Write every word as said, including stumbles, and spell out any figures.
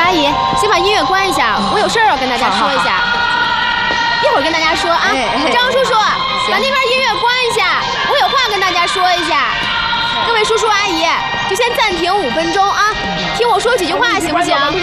阿姨，先把音乐关一下，我有事儿要跟大家说一下。一会儿跟大家说啊。张叔叔，把那边音乐关一下，我有话跟大家说一下。各位叔叔阿姨，就先暂停五分钟啊，听我说几句话行不行？